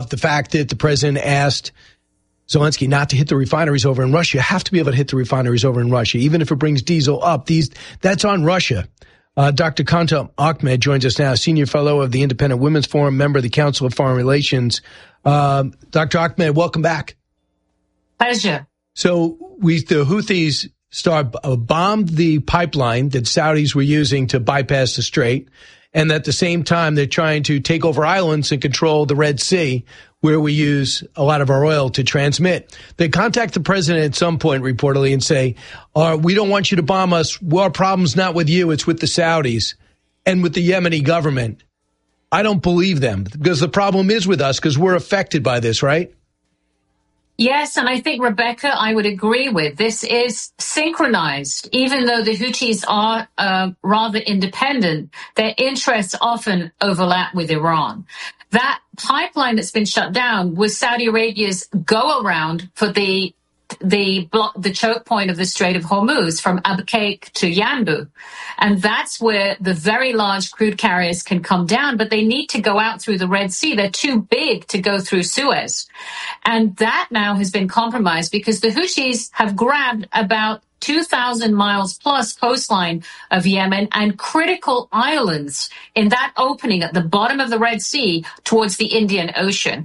about the fact that the president asked Zelensky not to hit the refineries over in Russia. You have to be able to hit the refineries over in Russia, even if it brings diesel up. That's on Russia. Dr. Kanta Ahmed joins us now, senior fellow of the Independent Women's Forum, member of the Council of Foreign Relations. Dr. Ahmed, welcome back. Pleasure. So the Houthis bombed the pipeline that Saudis were using to bypass the Strait, and at the same time they're trying to take over islands and control the Red Sea, where we use a lot of our oil to transmit. They contact the president at some point, reportedly, and say, we don't want you to bomb us. Well, our problem's not with you. It's with the Saudis and with the Yemeni government. I don't believe them, because the problem is with us, because we're affected by this, right? Yes, and I think, Rebecca, I would agree with this is synchronized. Even though the Houthis are rather independent, their interests often overlap with Iran. That pipeline that's been shut down was Saudi Arabia's go-around for the choke point of the Strait of Hormuz from Abqaiq to Yanbu. And that's where the very large crude carriers can come down, but they need to go out through the Red Sea. They're too big to go through Suez. And that now has been compromised because the Houthis have grabbed about 2,000 miles plus coastline of Yemen and critical islands in that opening at the bottom of the Red Sea towards the Indian Ocean.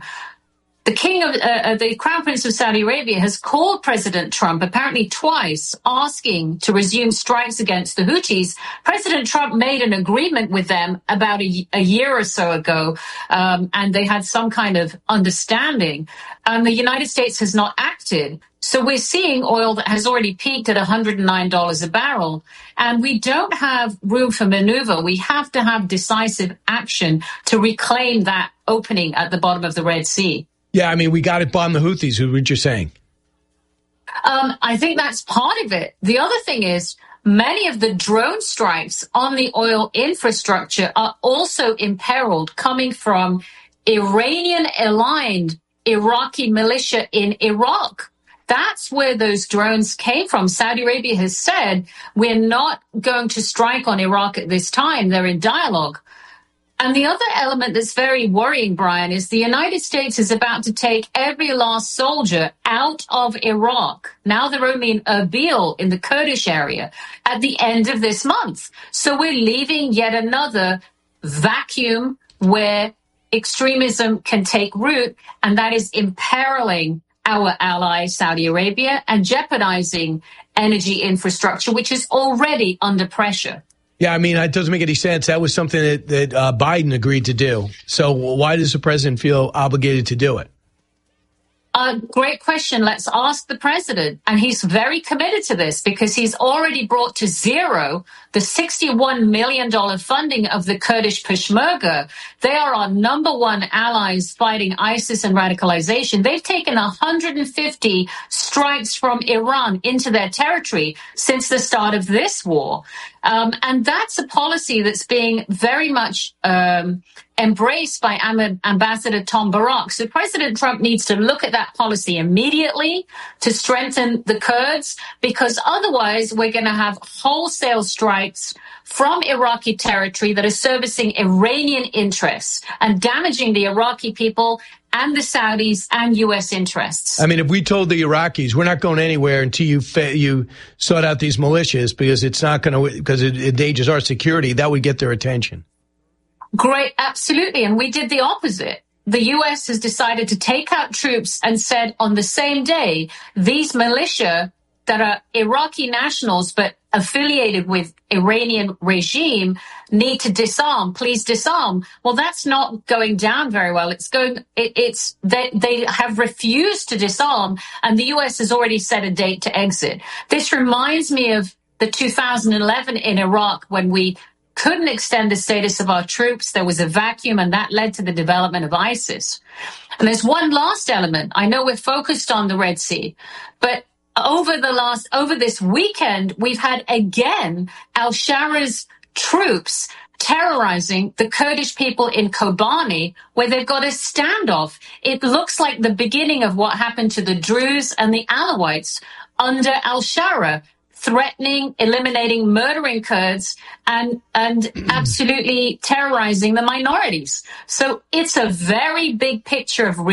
The Crown Prince of Saudi Arabia has called President Trump apparently twice, asking to resume strikes against the Houthis. President Trump made an agreement with them about a year or so ago, and they had some kind of understanding. And the United States has not acted. So we're seeing oil that has already peaked at $109 a barrel, and we don't have room for maneuver. We have to have decisive action to reclaim that opening at the bottom of the Red Sea. Yeah, I mean, we got to bomb the Houthis, is what you're saying. I think that's part of it. The other thing is many of the drone strikes on the oil infrastructure are also imperiled, coming from Iranian-aligned Iraqi militia in Iraq. That's where those drones came from. Saudi Arabia has said, we're not going to strike on Iraq at this time. They're in dialogue. And the other element that's very worrying, Brian, is the United States is about to take every last soldier out of Iraq. Now they're only in Erbil in the Kurdish area at the end of this month. So we're leaving yet another vacuum where extremism can take root, and that is imperiling our ally, Saudi Arabia, and jeopardizing energy infrastructure, which is already under pressure. Yeah, I mean, it doesn't make any sense. That was something that Biden agreed to do. So why does the president feel obligated to do it? Great question. Let's ask the president. And he's very committed to this because he's already brought to zero the $61 million funding of the Kurdish Peshmerga. They are our number one allies fighting ISIS and radicalization. They've taken 150 strikes from Iran into their territory since the start of this war. And that's a policy that's being very much embraced by Ambassador Tom Barak. So President Trump needs to look at that policy immediately to strengthen the Kurds, because otherwise we're going to have wholesale strikes from Iraqi territory that are servicing Iranian interests and damaging the Iraqi people and the Saudis and U.S. interests. I mean, if we told the Iraqis, we're not going anywhere until you sort out these militias because it's not going to, because it endangers our security, that would get their attention. Great, absolutely. And we did the opposite. The U.S. has decided to take out troops and said on the same day, these militia that are Iraqi nationals but affiliated with Iranian regime need to disarm. Please disarm. Well, that's not going down very well. They have refused to disarm, and the U.S. has already set a date to exit. This reminds me of the 2011 in Iraq when we couldn't extend the status of our troops. There was a vacuum, and that led to the development of ISIS. And there's one last element. I know we're focused on the Red Sea, but over this weekend, we've had again al-Shara's troops terrorizing the Kurdish people in Kobani, where they've got a standoff. It looks like the beginning of what happened to the Druze and the Alawites under al-Shara, threatening, eliminating, murdering Kurds, and absolutely terrorizing the minorities. So it's a very big picture of